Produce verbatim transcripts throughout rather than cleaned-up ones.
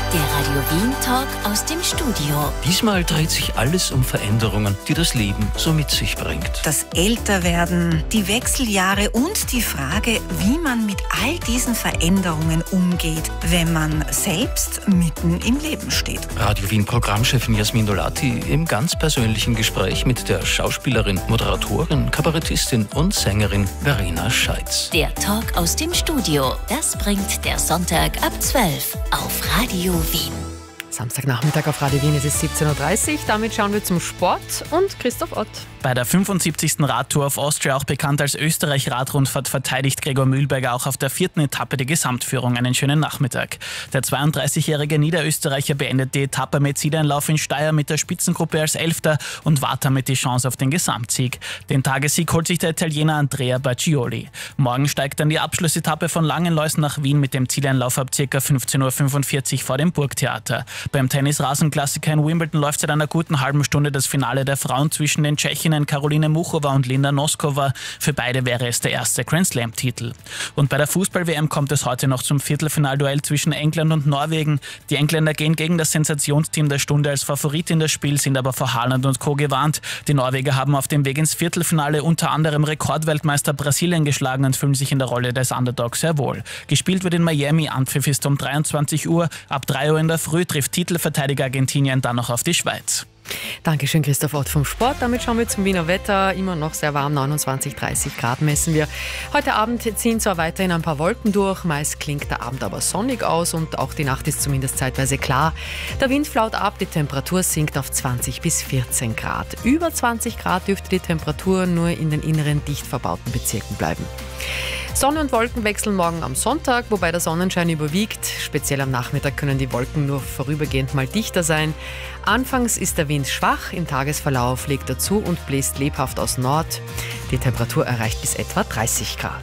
Der Radio Wien Talk aus dem Studio. Diesmal dreht sich alles um Veränderungen, die das Leben so mit sich bringt. Das Älterwerden, die Wechseljahre und die Frage, wie man mit all diesen Veränderungen umgeht, wenn man selbst mitten im Leben steht. Radio Wien Programmchefin Jasmin Dolati im ganz persönlichen Gespräch mit der Schauspielerin, Moderatorin, Kabarettistin und Sängerin Verena Scheitz. Der Talk aus dem Studio, das bringt der Sonntag ab zwölf auf Radio Wien. Samstagnachmittag auf Radio Wien, es ist siebzehn Uhr dreißig. Damit schauen wir zum Sport und Christoph Ott. Bei der fünfundsiebzigsten Radtour of Austria, auch bekannt als Österreich-Radrundfahrt, verteidigt Gregor Mühlberger auch auf der vierten Etappe die Gesamtführung. Einen schönen Nachmittag. Der zweiunddreißigjährige Niederösterreicher beendet die Etappe mit Zieleinlauf in Steyr mit der Spitzengruppe als Elfter und wahrt damit die Chance auf den Gesamtsieg. Den Tagessieg holt sich der Italiener Andrea Baccioli. Morgen steigt dann die Abschlussetappe von Langenlois nach Wien mit dem Zieleinlauf ab ca. fünfzehn Uhr fünfundvierzig vor dem Burgtheater. Beim Tennis-Rasenklassiker in Wimbledon läuft seit einer guten halben Stunde das Finale der Frauen zwischen den Tschechinnen Caroline Muchova und Linda Noskova. Für beide wäre es der erste Grand-Slam-Titel. Und bei der Fußball-W M kommt es heute noch zum Viertelfinalduell zwischen England und Norwegen. Die Engländer gehen gegen das Sensationsteam der Stunde als Favorit in das Spiel, sind aber vor Haaland und Co. gewarnt. Die Norweger haben auf dem Weg ins Viertelfinale unter anderem Rekordweltmeister Brasilien geschlagen und fühlen sich in der Rolle des Underdogs sehr wohl. Gespielt wird in Miami, Anpfiff ist um dreiundzwanzig Uhr. Ab drei Uhr in der Früh trifft Titelverteidiger Argentinien dann noch auf die Schweiz. Dankeschön, Christoph Ott vom Sport. Damit schauen wir zum Wiener Wetter. Immer noch sehr warm, neunundzwanzig, dreißig Grad messen wir. Heute Abend ziehen zwar weiterhin ein paar Wolken durch, meist klingt der Abend aber sonnig aus und auch die Nacht ist zumindest zeitweise klar. Der Wind flaut ab, die Temperatur sinkt auf zwanzig bis vierzehn Grad. Über zwanzig Grad dürfte die Temperatur nur in den inneren, dicht verbauten Bezirken bleiben. Sonne und Wolken wechseln morgen am Sonntag, wobei der Sonnenschein überwiegt. Speziell am Nachmittag können die Wolken nur vorübergehend mal dichter sein. Anfangs ist der Wind schwach, im Tagesverlauf legt er zu und bläst lebhaft aus Nord. Die Temperatur erreicht bis etwa dreißig Grad.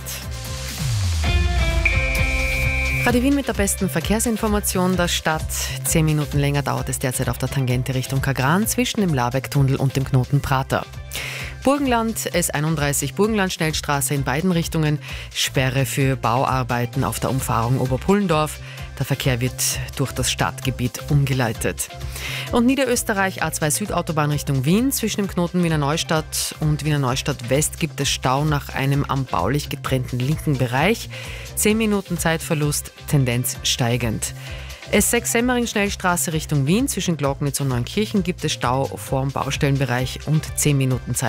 Radio Wien mit der besten Verkehrsinformation der Stadt. Zehn Minuten länger dauert es derzeit auf der Tangente Richtung Kagran zwischen dem Labeck-Tunnel und dem Knoten Prater. Burgenland, S einunddreißig Burgenland-Schnellstraße in beiden Richtungen, Sperre für Bauarbeiten auf der Umfahrung Oberpullendorf. Der Verkehr wird durch das Stadtgebiet umgeleitet. Und Niederösterreich A zwei Südautobahn Richtung Wien. Zwischen dem Knoten Wiener Neustadt und Wiener Neustadt West gibt es Stau nach einem am baulich getrennten linken Bereich. Zehn Minuten Zeitverlust, Tendenz steigend. S sechs Semmering-Schnellstraße Richtung Wien. Zwischen Glocknitz und Neunkirchen gibt es Stau vor dem Baustellenbereich und zehn Minuten Zeit.